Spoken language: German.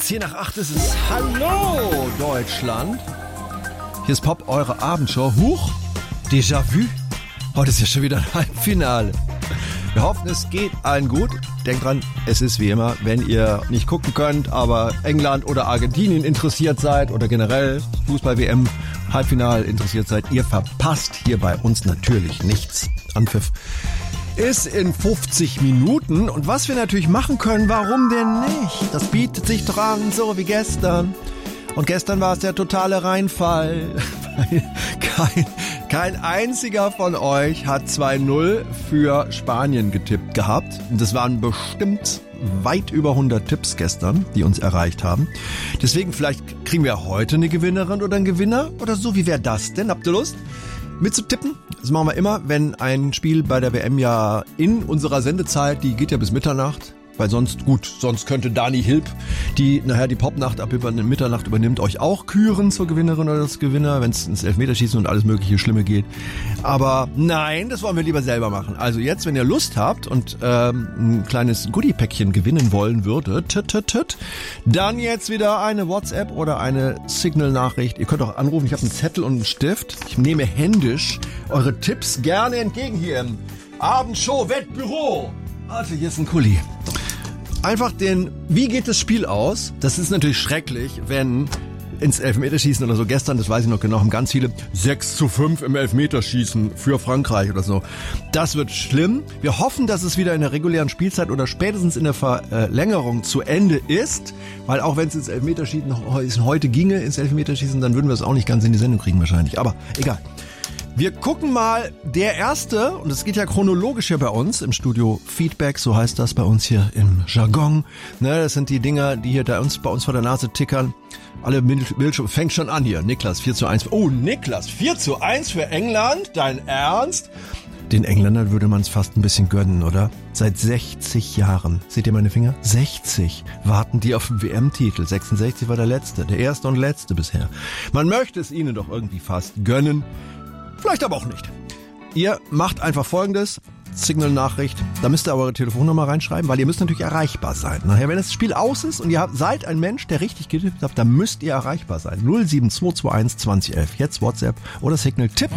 10:08 ist es. Hallo Deutschland. Hier ist Pop, eure Abendshow. Huch, Déjà-vu. Heute ist ja schon wieder ein Halbfinale. Wir hoffen, es geht allen gut. Denkt dran, es ist wie immer, wenn ihr nicht gucken könnt, aber England oder Argentinien interessiert seid oder generell Fußball-WM Halbfinale interessiert seid, ihr verpasst hier bei uns natürlich nichts. Anpfiff ist in 50 Minuten. Und was wir natürlich machen können, warum denn nicht? Das bietet sich dran, so wie gestern. Und gestern war es der totale Reinfall. Kein einziger von euch hat 2-0 für Spanien getippt gehabt. Und das waren bestimmt weit über 100 Tipps gestern, die uns erreicht haben. Deswegen vielleicht kriegen wir heute eine Gewinnerin oder einen Gewinner oder so. Wie wäre das denn? Habt ihr Lust mitzutippen? Das machen wir immer, wenn ein Spiel bei der WM ja in unserer Sendezeit, die geht ja bis Mitternacht, weil sonst könnte Dani Hilb, die nachher die Popnacht ab über Mitternacht übernimmt, euch auch küren zur Gewinnerin oder das Gewinner, wenn es ins Elfmeterschießen und alles mögliche Schlimme geht. Aber nein, das wollen wir lieber selber machen. Also jetzt, wenn ihr Lust habt und ein kleines Goodie-Päckchen gewinnen wollen würdet, dann jetzt wieder eine WhatsApp oder eine Signal-Nachricht. Ihr könnt auch anrufen, ich habe einen Zettel und einen Stift. Ich nehme händisch eure Tipps gerne entgegen hier im Abendshow-Wettbüro. Also hier ist ein Kuli. Einfach wie geht das Spiel aus? Das ist natürlich schrecklich, wenn ins Elfmeterschießen oder so, gestern, das weiß ich noch genau, haben ganz viele 6-5 im Elfmeterschießen für Frankreich oder so. Das wird schlimm. Wir hoffen, dass es wieder in der regulären Spielzeit oder spätestens in der Verlängerung zu Ende ist, weil auch wenn es ins Elfmeterschießen heute ginge, ins Elfmeterschießen, dann würden wir es auch nicht ganz in die Sendung kriegen wahrscheinlich. Aber egal. Wir gucken mal, der erste, und es geht ja chronologisch hier bei uns im Studio Feedback, so heißt das bei uns hier im Jargon. Ne, das sind die Dinger, die hier bei uns vor der Nase tickern. Alle Bildschirme, fängt schon an hier. Niklas, 4:1. Oh, Niklas, 4:1 für England? Dein Ernst? Den Engländern würde man es fast ein bisschen gönnen, oder? Seit 60 Jahren, seht ihr meine Finger? 60 warten die auf den WM-Titel. 66 war der letzte, der erste und letzte bisher. Man möchte es ihnen doch irgendwie fast gönnen. Vielleicht aber auch nicht. Ihr macht einfach Folgendes, Signal-Nachricht, da müsst ihr eure Telefonnummer reinschreiben, weil ihr müsst natürlich erreichbar sein. Nachher, wenn das Spiel aus ist und ihr seid ein Mensch, der richtig getippt hat, dann müsst ihr erreichbar sein. 07221 2011. Jetzt WhatsApp oder Signal. Tipp